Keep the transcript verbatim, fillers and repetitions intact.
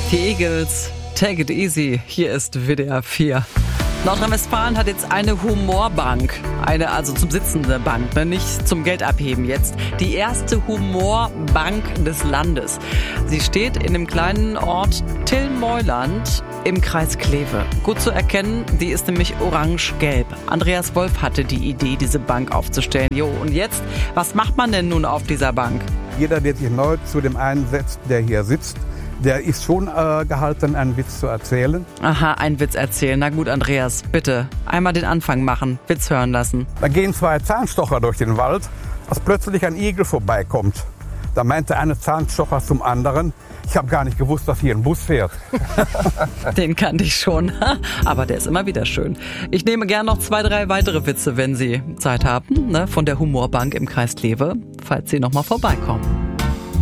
Die Eagles, take it easy. Hier ist W D R vier. Nordrhein-Westfalen hat jetzt eine Humorbank. Eine also zum Sitzen der Bank, ne? Nicht zum Geld abheben jetzt. Die erste Humorbank des Landes. Sie steht in dem kleinen Ort Tillmeuland im Kreis Kleve. Gut zu erkennen, die ist nämlich orange-gelb. Andreas Wolf hatte die Idee, diese Bank aufzustellen. Jo, und jetzt, was macht man denn nun auf dieser Bank? Jeder, der sich neu zu dem einen setzt, der hier sitzt, der ist schon äh, gehalten, einen Witz zu erzählen. Aha, einen Witz erzählen. Na gut, Andreas, bitte. Einmal den Anfang machen, Witz hören lassen. Da gehen zwei Zahnstocher durch den Wald, als plötzlich ein Igel vorbeikommt. Da meinte eine Zahnstocher zum anderen, ich habe gar nicht gewusst, dass hier ein Bus fährt. Den kannte ich schon, aber der ist immer wieder schön. Ich nehme gern noch zwei, drei weitere Witze, wenn Sie Zeit haben, ne, von der Humorbank im Kreis Kleve, falls Sie noch mal vorbeikommen.